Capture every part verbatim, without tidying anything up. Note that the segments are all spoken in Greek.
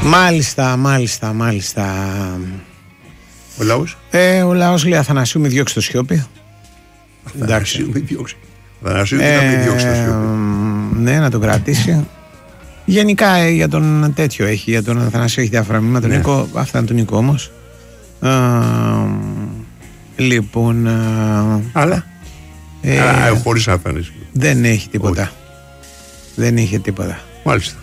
Μάλιστα, μάλιστα, μάλιστα. Ο λαός. Ε, ο λαός λέει Αθανασίου μη διώξει το Σιώπη. Αθανασίου μη διώξει. Αθανασίου δεν θα μη διώξει το Σιώπη. Ναι, να τον κρατήσει. Γενικά ε, για τον τέτοιο έχει, για τον Αθανασίου έχει διάφορα μηνύματα. Ναι. Νίκο, αυτά είναι του Νίκο όμως. Ε, λοιπόν. Ε, Αλλά. Ε, Αλλά χωρίς Αθανασίου. Δεν έχει τίποτα. Όχι. Δεν είχε τίποτα. Μάλιστα.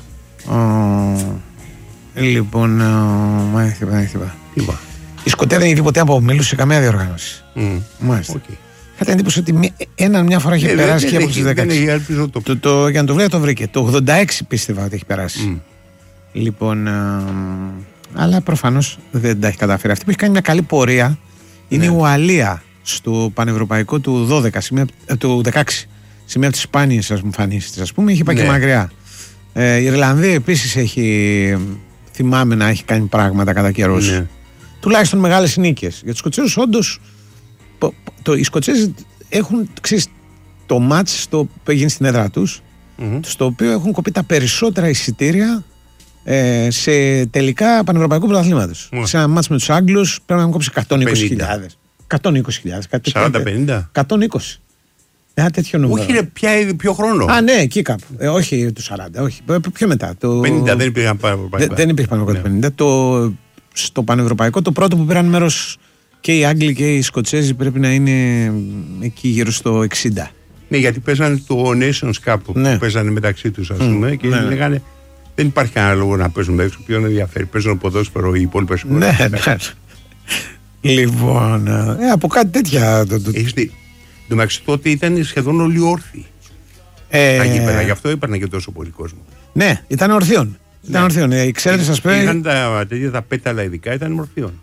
Ε, λοιπόν. Μα έχει τίποτα, έχει τίποτα. Η Σκωτέ δεν είχε ποτέ απομίλου σε καμία διοργάνωση. Mm. Μάλιστα. Okay. Είχα την εντύπωση ότι έναν μια φορά είχε ε, περάσει και από τις δεκαέξι. Το... Το, το, για να το βρει, το βρήκε. Το ογδόντα έξι πίστευα ότι έχει περάσει. Mm. Λοιπόν. Α, αλλά προφανώς δεν τα έχει καταφέρει. Αυτή που έχει κάνει μια καλή πορεία είναι ναι. η Ουαλία στο πανευρωπαϊκό του δώδεκα, σημεία, του δεκαέξι. Σε μια από τις σπάνιες εμφανίσεις, ας πούμε, είχε πάει ναι. και μακριά. Ε, η Ιρλανδία επίσης έχει. Θυμάμαι να έχει κάνει πράγματα κατά καιρούς. Ναι. Τουλάχιστον μεγάλες νίκες. Για τους Σκοτσέζους, όντως. Το, οι Σκοτσέζοι έχουν, ξέρεις, το μάτς στο, που έγινε στην έδρα τους, mm-hmm. στο οποίο έχουν κοπεί τα περισσότερα εισιτήρια ε, σε τελικά πανευρωπαϊκού πρωταθλήματος. Mm. Σε ένα μάτς με τους Άγγλους πρέπει να έχουν κόψει εκατόν είκοσι χιλιάδες. εκατόν είκοσι χιλιάδες. σαράντα πενήντα. εκατόν είκοσι. Ένα τέτοιο νούμερο. Όχι, είναι πια ήδη πιο χρόνο. Α, ναι, εκεί κάπου. Ε, όχι του σαράντα, όχι. Πιο μετά. Το... πενήντα δεν υπήρχαν πανευρωπαϊκά. Δεν υπήρχε πανευρωπαϊκό το πενήντα. Το, στο πανευρωπαϊκό το πρώτο που πήραν μέρος. Και οι Άγγλοι και οι Σκοτσέζοι πρέπει να είναι εκεί γύρω στο εξήντα. Ναι, γιατί παίζανε το Nations Cup που ναι. παίζανε μεταξύ τους, ας πούμε, mm, και ναι, λέγανε δεν υπάρχει κανένα λόγο να παίζουν μεταξύ τους, ποιον ενδιαφέρει. Παίζουν ποδόσφαιρο οι υπόλοιπες χώρες. Ναι, ναι. Λοιπόν, ε, από κάτι τέτοια. Το, το... Έχεις δει. Το μεταξύ τότε ήταν σχεδόν όλοι όρθιοι. Ε... Τα γήπεδα, γι' αυτό έπαιρνε και τόσο πολύ κόσμο. Ναι, ήταν ορθίων. Ήταν ναι. ορθίων. Ε, ξέρετε, σας πει. Είχαν τα τέτοια τα πέταλα, ειδικά ήταν ορθίων.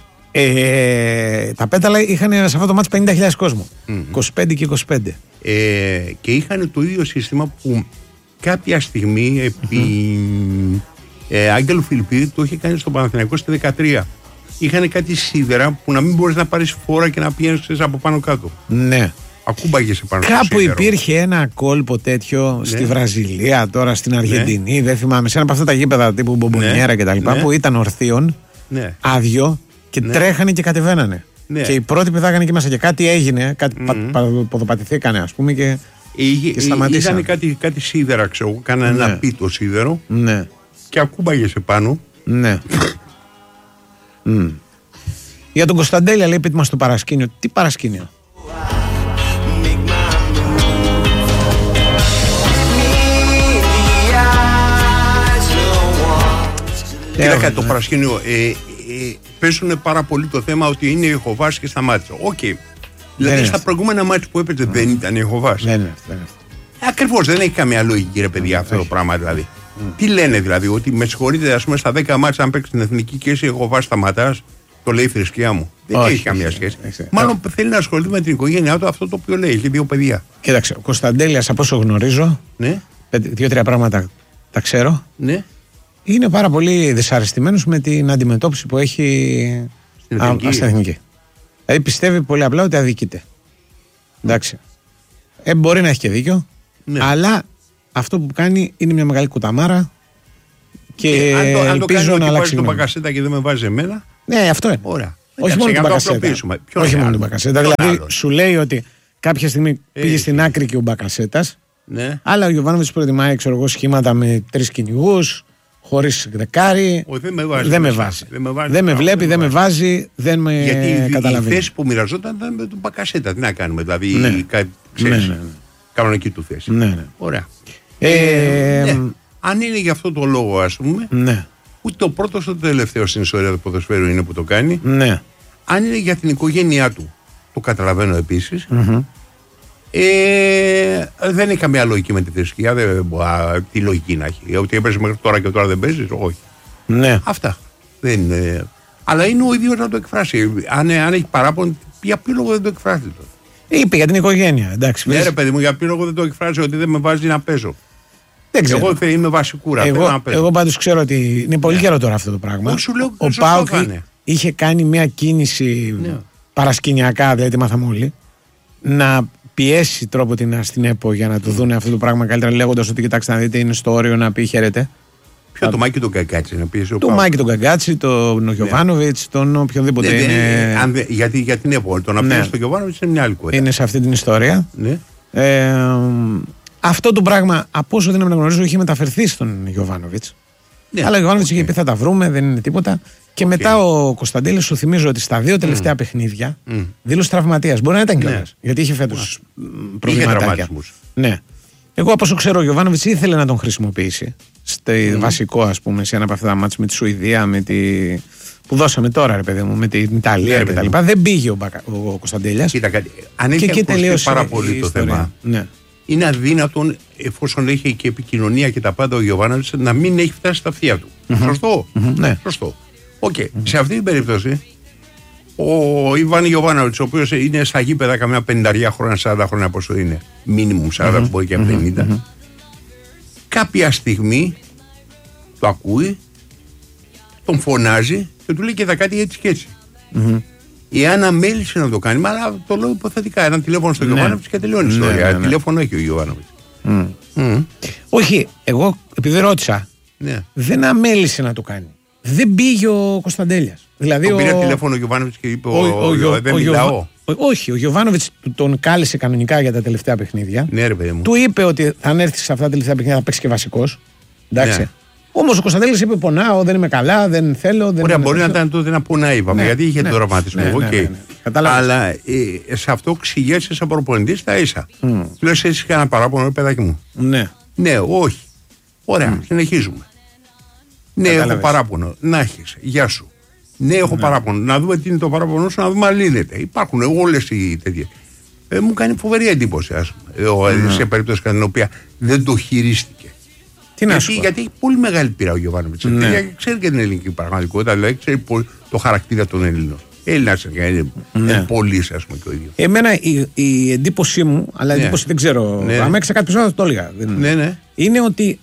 Ε, τα πέταλα είχαν σε αυτό το μάτς πενήντα χιλιάδες κόσμο. Mm-hmm. είκοσι πέντε και είκοσι πέντε. Ε, και είχαν το ίδιο σύστημα που κάποια στιγμή επί mm-hmm. ε, Άγγελου Φιλιππίδη το είχε κάνει στο Παναθηναϊκό στη δεκατρία. Είχαν κάτι σίδερα που να μην μπορείς να πάρεις φόρα και να πηγαίνεις από πάνω κάτω. Ναι. Ακούμπαγες πάνω κάτω. Κάπου υπήρχε ένα κόλπο τέτοιο ναι. στη Βραζιλία, τώρα στην Αργεντινή. Ναι. Δεν θυμάμαι. Σε ένα από αυτά τα γήπεδα τύπου Μπομπονιέρα ναι. κτλ. Ναι. Που ήταν ορθίων, ναι. άδειο. Και ναι. τρέχανε και κατεβαίνανε. Ναι. Και οι πρώτοι πηδάγανε και μέσα και κάτι έγινε, κάτι mm-hmm. πα, ποδοπατηθήκανε, ας πούμε, και, Είχε, και σταματήσανε. Είχαν κάτι, κάτι σίδερα, ξέρω, κάνανε ναι. ένα πίτο σίδερο ναι. και ακούμπαγες επάνω. Ναι. mm. Για τον Κωνσταντέλια, λέει, πείτε μας το παρασκήνιο. Τι παρασκήνιο? Κοίτα, το παρασκήνιο ε, ε, παίζουν πάρα πολύ το θέμα ότι είναι Ιεχωβάς και σταμάτησε. Οκ. Okay. Δηλαδή στα προηγούμενα μάτια που έπαιζε mm. δεν ήταν Ιεχωβάς. Δεν είναι αυτό. Ακριβώς, δεν έχει καμία λογική, ρε παιδιά, αυτό το πράγμα δηλαδή. Mm. Τι λένε δηλαδή, ότι με συγχωρείτε, ας πούμε, στα δέκα μάτια αν παίξει την εθνική και είσαι Ιεχωβάς σταματάς, το λέει η θρησκεία μου. Δεν όχι, έχει καμία σχέση. Έχει. Μάλλον yeah. θέλει να ασχοληθεί με την οικογένειά του, αυτό το οποίο λέει. Έχει δύο παιδιά. Κοίταξε, ο Κωνσταντέλιας, από όσο γνωρίζω, ναι. δύο-τρία πράγματα τα ξέρω. Ναι. Είναι πάρα πολύ δυσαρεστημένος με την αντιμετώπιση που έχει στην εθνική. Δηλαδή πιστεύει πολύ απλά ότι αδικείται. Εντάξει. Ε, μπορεί να έχει και δίκιο, ναι. αλλά αυτό που κάνει είναι μια μεγάλη κουταμάρα και ε, αν το, αν ελπίζω το να αλλάξει. Αν το Μπακασέτα και δεν με βάζει εμένα. Ναι, αυτό είναι. Ωραία. Όχι μόνο τον Μπακασέτα. Όχι μόνο τον Μπακασέτα. Δηλαδή σου λέει ότι κάποια στιγμή πήγε στην άκρη και ο Μπακασέτας, αλλά ο Γιωβάνοβιτς προτιμάει σχήματα με τρεις κυνηγούς. Χωρίς δεκάρι, Ο, δεν με βάζει. Δεν με, βάζει. Δεν με, βάζει, δεν με βλέπει, δεν με βάζει, δεν με γιατί καταλαβαίνει. Η θέση που μοιραζόταν ήταν με τον Μπακασέτα. Τι να κάνουμε, δηλαδή. Ναι. Κα, ξέρεις, ναι, ναι, ναι. Κανονική του θέση. Ναι, ναι. Ωραία. Ε, ε, ναι. Αν είναι για αυτό το λόγο, ας πούμε, ναι. ούτε το πρώτο ούτε το τελευταίο στην ιστορία του ποδοσφαίρου είναι που το κάνει. Ναι. Αν είναι για την οικογένειά του, το καταλαβαίνω επίσης. Mm-hmm. Ε, δεν έχει καμία λογική με τη θρησκεία. Δεν, α, τι λογική να έχει. Ότι έπαιζε μέχρι τώρα και τώρα δεν παίζει, όχι. Ναι. Αυτά. Δεν είναι. Αλλά είναι ο ίδιος να το εκφράσει. Αν, αν έχει παράπονο, για ποιο λόγο δεν το εκφράζει τώρα. Είπε για την οικογένεια. Εντάξει, ναι, ρε παιδί μου, για ποιο λόγο δεν το εκφράζει ότι δεν με βάζει να παίζω. Δεν ξέρω. Εγώ είμαι βασικούρα. Εγώ, εγώ πάντως ξέρω ότι είναι πολύ ναι. καιρό τώρα αυτό το πράγμα. Λέω, ο ΠΑΟΚ είχε κάνει μια κίνηση ναι. παρασκηνιακά, δηλαδή τη μάθαμε όλοι, να πιέσει τρόπο την στην ΕΠΟ για να του δουν αυτό το πράγμα καλύτερα, λέγοντας ότι κοιτάξτε να δείτε, είναι στο όριο να πει χαίρετε. Ποιο, το Μάκη τον Γκαγκάτσι να πει. Το Μάκη τον Γκαγκάτσι, τον Γιοβάνοβιτς, τον οποιοδήποτε ναι, είναι. Αν δε, γιατί, γιατί είναι πολύ. Το να πει στον Γιοβάνοβιτς είναι μια άλλη κουβέντα. Είναι σε αυτή την ιστορία. Ναι. Ε, αυτό το πράγμα, από όσο δεν γνωρίζω, είχε μεταφερθεί στον Γιοβάνοβιτς. Ναι, αλλά ο Γιοβάνοβιτς okay. είχε πει θα τα βρούμε, δεν είναι τίποτα. Και okay. μετά ο Κωνσταντέλης, σου θυμίζω ότι στα δύο τελευταία mm. παιχνίδια mm. δήλωσε τραυματίας. Μπορεί να ήταν κιόλας. Ναι. Γιατί είχε φέτος yeah. προβληματάκια. Ναι. Εγώ από όσο ξέρω, ο Γιοβάνοβιτς ήθελε να τον χρησιμοποιήσει. Στο mm. βασικό, ας πούμε, σε ένα από αυτά τα μάτς με τη Σουηδία, με τη... που δώσαμε τώρα, ρε παιδί μου, με την Ιταλία yeah, κτλ. Δεν πήγε ο, Μπακα... ο Κωνσταντέλιας. Κοίτα κάτι. Αν έχει ακουστεί πάρα πολύ το θέμα. Ναι. Είναι αδύνατον, εφόσον έχει και επικοινωνία και τα πάντα ο Γιοβάνοβιτς, να μην έχει φτάσει στα αυτιά του. Mm-hmm. Σωστό. Mm-hmm. Ναι. Σωστό. Οκ. Okay. Mm-hmm. Σε αυτή την περίπτωση, ο Ιβάν Γιοβάνοβιτς, ο οποίος είναι στα γήπεδα καμιά πενταριά χρόνια, σαράντα χρόνια πόσο είναι, μίνιμουμ σαράντα, mm-hmm. μπορεί και πενήντα, mm-hmm. κάποια στιγμή το ακούει, τον φωνάζει και του λέει και θα κάτι έτσι και έτσι. Mm-hmm. Εάν αμέλησε να το κάνει, μα αλλά το λέω υποθετικά, ένα τηλέφωνο στο ναι. Γιοβάνοβιτς και τελειώνει η ιστορία. Ναι, ναι, ναι. Τηλέφωνο έχει ο Γιοβάνοβιτς. Mm. Mm. Όχι, εγώ επειδή ρώτησα, ναι. δεν αμέλησε να το κάνει. Δεν πήγε ο Κωνσταντέλιας. Δηλαδή τον ο... πήρε τηλέφωνο ο Γιοβάνοβιτς και είπε: ο, ο, ο, ο, δεν ο, μιλάω. Ο, όχι, ο Γιοβάνοβιτς τον κάλεσε κανονικά για τα τελευταία παιχνίδια. Ναι, ρε παιδί μου. Του είπε ότι αν έρθει σε αυτά τα τελευταία παιχνίδια θα παίξει και βασικός. Εντάξει. Ναι. Όμως ο Κωνσταντέλης είπε: πονάω, δεν είμαι καλά, δεν θέλω. Δεν Ωραία, μπορεί να ήταν τότε να πονάει, είπαμε, ναι, γιατί είχε ναι, τον τραυματισμό. Ναι, okay. ναι, ναι, ναι, ναι. Αλλά ε, σε αυτό ξηγέσαι σαν προπονητής τα ίσα. Mm. Του λες: έχεις κανένα παράπονο, παιδάκι μου. Ναι. Ναι, όχι. Ωραία, mm. συνεχίζουμε. Ναι, κατάλαβες. Έχω παράπονο. Να έχεις, γεια σου. Ναι, έχω ναι. παράπονο. Να δούμε τι είναι το παράπονο σου, να δούμε αν λύνεται. Υπάρχουν όλες οι τέτοιες. Ε, μου κάνει φοβερή εντύπωση, ας πούμε, mm. σε περίπτωση κατά την οποία δεν το χειρίστηκε. Τι γιατί, να γιατί έχει πολύ μεγάλη πείρα ο Γιοβάνοβιτς. Ναι. Ξέρει και την ελληνική πραγματικότητα, δηλαδή ξέρει πολύ το χαρακτήρα των Ελλήνων. Έλληνας είναι ναι. πολύ, ας πούμε, και ο ίδιος. Εμένα η, η εντύπωσή μου, αλλά η ναι. εντύπωση δεν ξέρω. Ναι. Αν έξα κάτι περισσότερο, το έλεγα. Ναι, ναι. Είναι ότι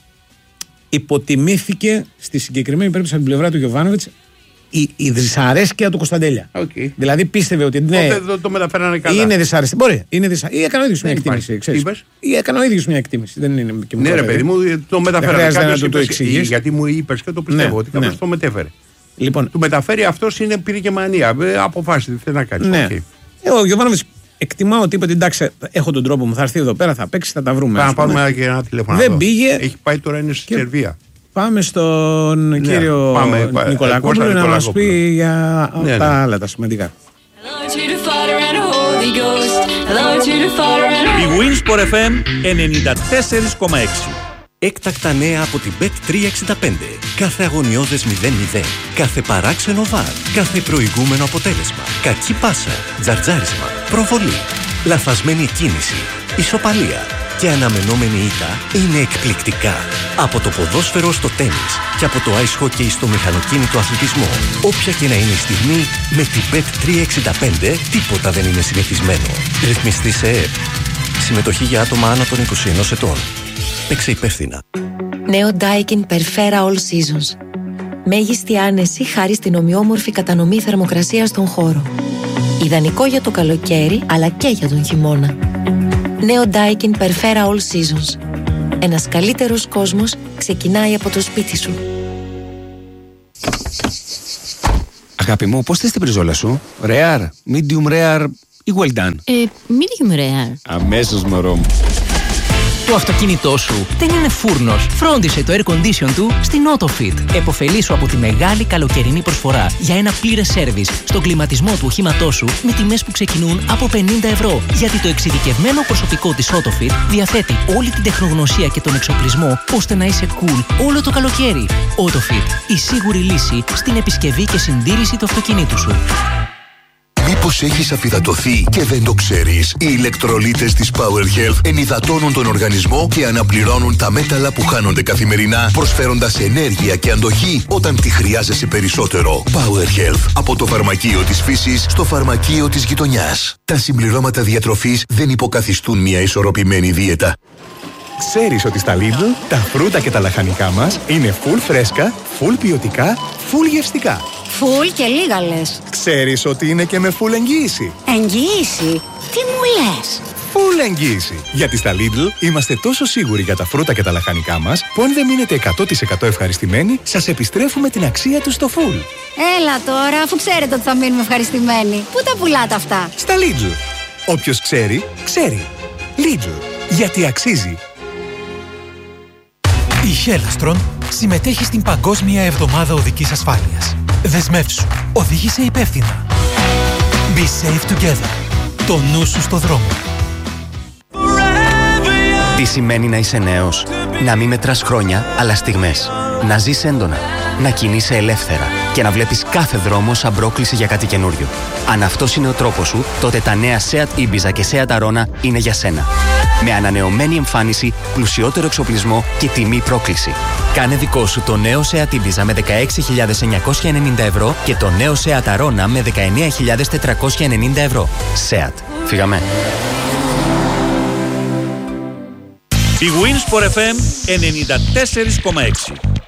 υποτιμήθηκε στη συγκεκριμένη περίπτωση από την πλευρά του Γιοβάνοβιτς η, η δυσαρέσκεια του Κωνσταντέλια. Okay. Δηλαδή πίστευε ότι ναι, Οπότε το, το μεταφέρανε καλά. Είναι δυσαρέσκεια. Μπορεί. Είναι δυσα... Ή έκανε ο ίδιος μια εκτίμηση. Ή έκανε ο ίδιος μια εκτίμηση. Δεν είναι και ναι, ρε παιδί μου, το μεταφέρανε καλά. Το εξηγείς. Γιατί μου είπες και το πιστεύω ναι, ότι κάποιος ναι. το μετέφερε. Λοιπόν, του μεταφέρει αυτός είναι πήρε και μανία. Αποφάσισε τι θέλει να κάνει. Ναι. Okay. Ε, ο Γιοβάνοβιτς εκτιμάω ότι είπε ότι εντάξει, έχω τον τρόπο μου, θα έρθει εδώ πέρα, θα παίξει, θα τα βρούμε. Θα πάρουμε και ένα τηλέφωνο. Δεν πήγε. Έχει πάει τώρα, είναι στη Σερβία. Πάμε στον ναι, κύριο πάμε, Νικολακόπουλο να μας πει για ναι, τα ναι. άλλα τα σημαντικά. Η Winsport εφ εμ ενενήντα τέσσερα κόμμα έξι. Έκτακτα νέα από την μπετ τριακόσια εξήντα πέντε. Κάθε αγωνιώδες μηδέν μηδέν. Κάθε παράξενο βαρ. Κάθε προηγούμενο αποτέλεσμα. Κακή πάσα. Τζαρτζάρισμα. Προβολή. Λαθασμένη κίνηση. Ισοπαλία. Και αναμενόμενη ήττα είναι εκπληκτικά. Από το ποδόσφαιρο στο τένις και από το ice hockey στο μηχανοκίνητο αθλητισμό. Όποια και να είναι η στιγμή, με την μπετ τριακόσια εξήντα πέντε τίποτα δεν είναι συνηθισμένο. Ρυθμιστή σε ΕΕΠ. Συμμετοχή για άτομα άνω των είκοσι ενός ετών. Παίξε υπεύθυνα. Νέο Daikin Perfera All Seasons. Μέγιστη άνεση χάρη στην ομοιόμορφη κατανομή θερμοκρασίας στον χώρο. Ιδανικό για το καλοκαίρι, αλλά και για τον χειμώνα. Νέο Daikin Perfera All Seasons. Ένας καλύτερος κόσμος ξεκινάει από το σπίτι σου. Αγάπη μου, πώς θες την πριζόλα σου? Rare, medium rare ή well done? Ε, medium rare. Αμέσως, μωρό μου. Το αυτοκίνητό σου δεν είναι φούρνος. Φρόντισε το air condition του στην AutoFit. Εποφελήσου από τη μεγάλη καλοκαιρινή προσφορά για ένα πλήρες σέρβις στον κλιματισμό του οχήματός σου με τιμές που ξεκινούν από πενήντα ευρώ. Γιατί το εξειδικευμένο προσωπικό της AutoFit διαθέτει όλη την τεχνογνωσία και τον εξοπλισμό ώστε να είσαι cool όλο το καλοκαίρι. AutoFit, η σίγουρη λύση στην επισκευή και συντήρηση του αυτοκινήτου σου. Μήπως έχεις αφυδατωθεί και δεν το ξέρεις? Οι ηλεκτρολίτες της Power Health ενυδατώνουν τον οργανισμό και αναπληρώνουν τα μέταλλα που χάνονται καθημερινά, προσφέροντας ενέργεια και αντοχή όταν τη χρειάζεσαι περισσότερο. Power Health, από το φαρμακείο της φύσης στο φαρμακείο της γειτονιάς. Τα συμπληρώματα διατροφής δεν υποκαθιστούν μια ισορροπημένη δίαιτα. Ξέρεις ότι στα Lidl τα φρούτα και τα λαχανικά μας είναι full φρέσκα, full ποιοτικά, full γευστικά. Φουλ και λίγα λες. Ξέρεις ότι είναι και με full εγγύηση. Εγγύηση? Τι μου λες? full εγγύηση. Γιατί στα Lidl είμαστε τόσο σίγουροι για τα φρούτα και τα λαχανικά μας, που αν δεν μείνετε εκατό τοις εκατό ευχαριστημένοι, σας επιστρέφουμε την αξία τους στο full. Έλα τώρα, αφού ξέρετε ότι θα μείνουμε ευχαριστημένοι. Πού τα πουλάτε αυτά? Στα Lidl. Όποιος ξέρει, ξέρει. Lidl. Γιατί αξίζει. Η Hellastron συμμετέχει στην Παγκόσμια Εβδομάδα Οδικής Ασφάλειας. Δεσμεύσου. Οδήγησε υπεύθυνα. Be safe together. Το νου σου στο δρόμο. Τι σημαίνει να είσαι νέος? Να μην μετράς χρόνια, αλλά στιγμές. Να ζεις έντονα. Να κινείσαι ελεύθερα. Και να βλέπεις κάθε δρόμο σαν πρόκληση για κάτι καινούριο. Αν αυτός είναι ο τρόπος σου, τότε τα νέα Seat Ibiza και Seat Arona είναι για σένα. Με ανανεωμένη εμφάνιση, πλουσιότερο εξοπλισμό και τιμή πρόκληση. Κάνε δικό σου το νέο Seat Ibiza με δεκαέξι χιλιάδες εννιακόσια ενενήντα ευρώ και το νέο Seat Arona με δεκαεννέα χιλιάδες τετρακόσια ενενήντα ευρώ. Seat. Φύγαμε. Η Winsport εφ εμ ενενήντα τέσσερα κόμμα έξι.